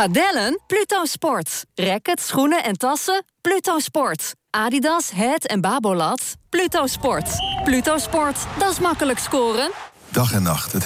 Padellen? Pluto Sport. Rackets, schoenen en tassen? Pluto Sport. Adidas, Het en Babolat? Pluto Sport. Pluto Sport, dat is makkelijk scoren. Dag en nacht, het